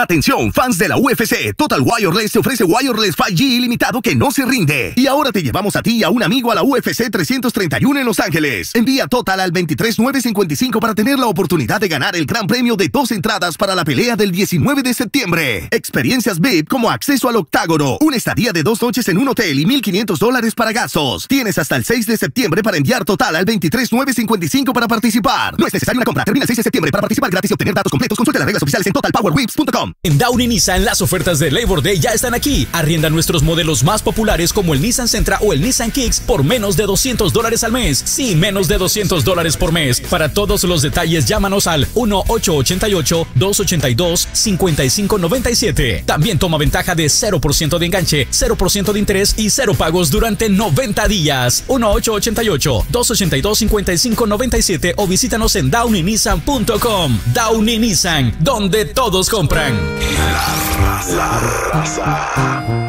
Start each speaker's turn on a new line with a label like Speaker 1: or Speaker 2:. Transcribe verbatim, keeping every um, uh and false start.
Speaker 1: Atención, fans de la U F C, Total Wireless te ofrece Wireless cinco G ilimitado que no se rinde. Y ahora te llevamos a ti y a un amigo a la U F C trescientos treinta y uno en Los Ángeles. Envía Total al veintitrés nueve cincuenta y cinco para tener la oportunidad de ganar el gran premio de dos entradas para la pelea del diecinueve de septiembre. Experiencias V I P como acceso al octágono, una estadía de dos noches en un hotel y mil quinientos dólares para gastos. Tienes hasta el seis de septiembre para enviar Total al veintitrés nueve cincuenta y cinco para participar. No es necesaria una compra. Termina el seis de septiembre. Para participar gratis y obtener datos completos, consulte las reglas oficiales en total power whips punto com.
Speaker 2: En Downey Nissan, las ofertas de Labor Day ya están aquí. Arrienda nuestros modelos más populares como el Nissan Sentra o el Nissan Kicks por menos de doscientos dólares al mes. Sí, menos de doscientos dólares por mes. Para todos los detalles, llámanos al uno ocho ocho ocho, dos ocho dos, cinco cinco nueve siete. También toma ventaja de cero por ciento de enganche, cero por ciento de interés y cero pagos durante noventa días. uno ocho ocho ocho, dos ocho dos, cinco cinco nueve siete o visítanos en downey nissan punto com. Downey Nissan, donde todos compran.
Speaker 3: La raza. La raza.